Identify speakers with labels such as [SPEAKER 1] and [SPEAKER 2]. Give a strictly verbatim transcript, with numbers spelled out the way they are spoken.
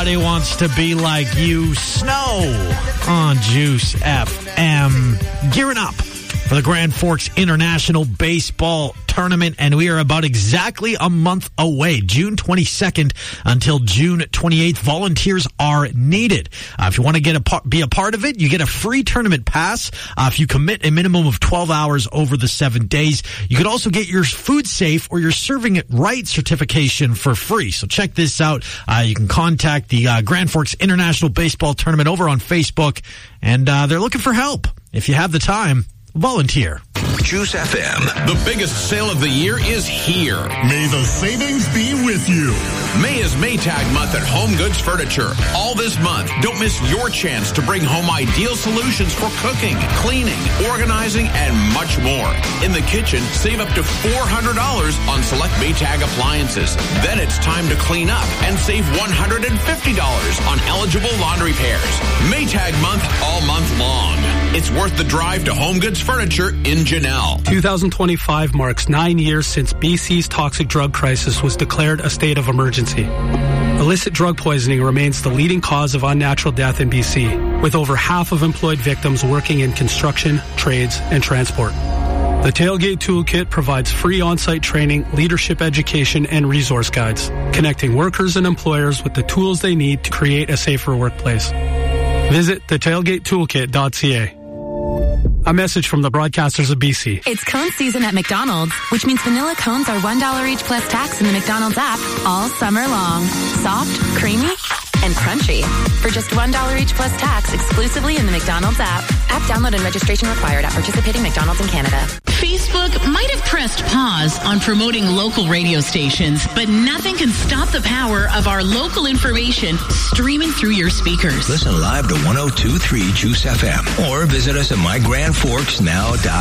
[SPEAKER 1] Everybody wants to be like you. Snow on Juice F M. Gearing up for the Grand Forks International Baseball Tournament, and we are about exactly a month away, June twenty-second until June twenty-eighth. Volunteers are needed. Uh, if you want to get a par- be a part of it, you get a free tournament pass uh, if you commit a minimum of twelve hours over the seven days. You could also get your food safe or your serving it right certification for free. So check this out. Uh, you can contact the uh, Grand Forks International Baseball Tournament over on Facebook, and uh, they're looking for help. If you have the time, volunteer.
[SPEAKER 2] Juice F M. The biggest sale of the year is here.
[SPEAKER 3] May the savings be with you.
[SPEAKER 2] May is Maytag month at Home Goods Furniture. All this month, don't miss your chance to bring home ideal solutions for cooking, cleaning, organizing, and much more. In the kitchen, save up to four hundred dollars on select Maytag appliances. Then it's time to clean up and save one hundred fifty dollars on eligible laundry pairs. Maytag month all month long. It's worth the drive to Home Goods Furniture in Janelle.
[SPEAKER 4] twenty twenty-five marks nine years since B C's toxic drug crisis was declared a state of emergency. Illicit drug poisoning remains the leading cause of unnatural death in B C, with over half of employed victims working in construction, trades, and transport. The Tailgate Toolkit provides free on-site training, leadership education, and resource guides, connecting workers and employers with the tools they need to create a safer workplace. Visit the tailgate toolkit dot c a. A message from the broadcasters of B C.
[SPEAKER 5] It's cone season at McDonald's, which means vanilla cones are one dollar each plus tax in the McDonald's app all summer long. Soft, creamy, and crunchy. For just one dollar each plus tax exclusively in the McDonald's app. App download and registration required at participating McDonald's in Canada.
[SPEAKER 6] Facebook might have pressed pause on promoting local radio stations, but nothing can stop the power of our local information streaming through your speakers.
[SPEAKER 7] Listen live to one oh two point three Juice F M or visit us at my grand forks now dot